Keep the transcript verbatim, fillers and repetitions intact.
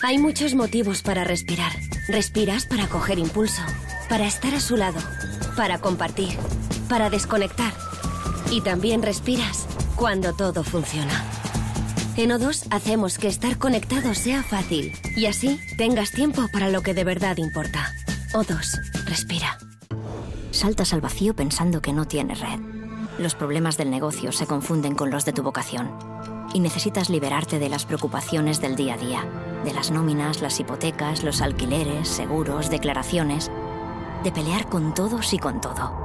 Hay muchos motivos para respirar. Respiras para coger impulso, para estar a su lado, para compartir, para desconectar. Y también respiras cuando todo funciona. En O dos hacemos que estar conectado sea fácil y así tengas tiempo para lo que de verdad importa. O dos, respira. Saltas al vacío pensando que no tienes red. Los problemas del negocio se confunden con los de tu vocación. Y necesitas liberarte de las preocupaciones del día a día. De las nóminas, las hipotecas, los alquileres, seguros, declaraciones. De pelear con todos y con todo.